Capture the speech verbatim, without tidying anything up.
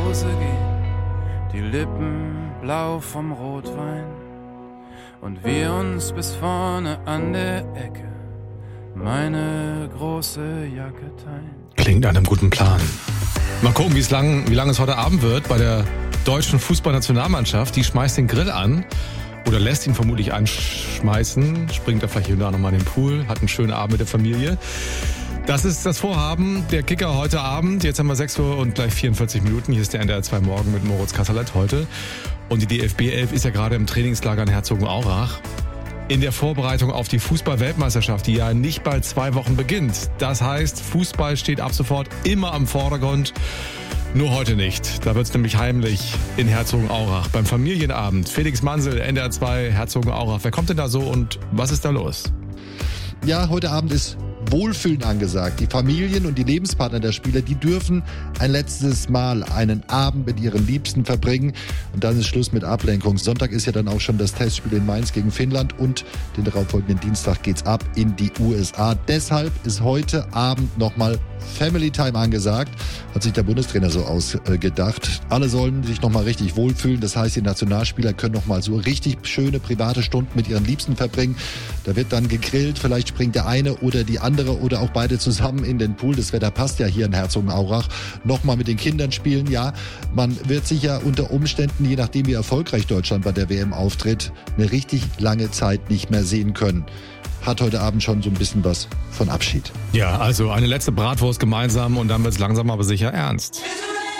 Hause gehen, die Lippen blau vom Rotwein und wir uns bis vorne an der Ecke meine große Jacke teilen. Klingt nach einem guten Plan. Mal gucken, wie es lang, wie lang es heute Abend wird bei der deutschen Fußballnationalmannschaft. Die schmeißt den Grill an oder lässt ihn vermutlich anschmeißen, springt da vielleicht hier und da nochmal in den Pool, hat einen schönen Abend mit der Familie. Das ist das Vorhaben der Kicker heute Abend. Jetzt haben wir sechs Uhr und gleich vierundvierzig Minuten. Hier ist der N D R zwei Morgen mit Moritz Kasserlet heute. Und die D F B elf ist ja gerade im Trainingslager in Herzogenaurach. In der Vorbereitung auf die Fußball-Weltmeisterschaft, die ja nicht bald zwei Wochen beginnt. Das heißt, Fußball steht ab sofort immer am Vordergrund. Nur heute nicht. Da wird's nämlich heimlich in Herzogenaurach beim Familienabend. Felix Mansel, N D R zwei, Herzogenaurach. Wer kommt denn da so und was ist da los? Ja, heute Abend ist Wohlfühlen angesagt. Die Familien und die Lebenspartner der Spieler, die dürfen ein letztes Mal einen Abend mit ihren Liebsten verbringen. Und dann ist Schluss mit Ablenkung. Sonntag ist ja dann auch schon das Testspiel in Mainz gegen Finnland und den darauffolgenden Dienstag geht's ab in die U S A. Deshalb ist heute Abend nochmal Family Time angesagt, hat sich der Bundestrainer so ausgedacht. Alle sollen sich nochmal richtig wohlfühlen. Das heißt, die Nationalspieler können nochmal so richtig schöne private Stunden mit ihren Liebsten verbringen. Da wird dann gegrillt, vielleicht springt der eine oder die andere oder auch beide zusammen in den Pool. Das Wetter passt ja hier in Herzogenaurach. Nochmal mit den Kindern spielen. Ja, man wird sich ja unter Umständen, je nachdem wie erfolgreich Deutschland bei der W M auftritt, eine richtig lange Zeit nicht mehr sehen können. Hat heute Abend schon so ein bisschen was von Abschied. Ja, also eine letzte Bratwurst gemeinsam und dann wird's langsam aber sicher ernst.